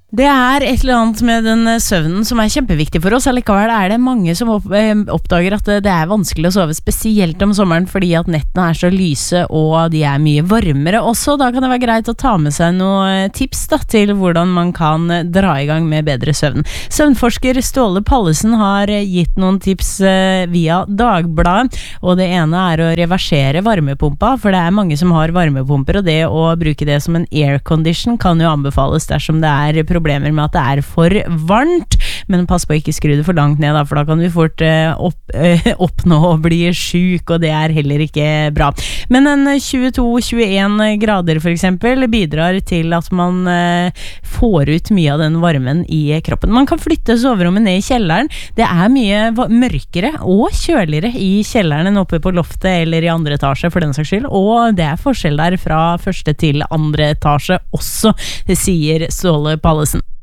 Det et eller annet med den søvnen som kjempeviktig for oss. Allikevel det mange som oppdager at det vanskelig å sove, spesielt om sommeren, fordi at nettene så lyse og de mye varmere også. Da kan det være greit å ta med seg noen tips til hvordan man kan dra i gang med bedre søvn. Søvnforsker Ståle Pallesen har gitt noen tips via Dagbladet, og det ene å reversere varmepumpa, for det mange som har varmepumper, og det å bruke det som en aircondition kan jo anbefales dersom det problemer med at det for varmt, men pass på å ikke skru det for langt ned, da, for da kan vi fort oppnå å bli syk, og det heller ikke bra. Men en 22-21 grader for eksempel bidrar til at man får ut mye av den varmen i kroppen. Man kan flytte soverommet ned i kjelleren. Det mye mørkere og kjøligere i kjelleren enn oppe på loftet eller i andre etasje for den saks skyld, og det forskjell der fra første til andre etasje også, sier Ståle Pallesen.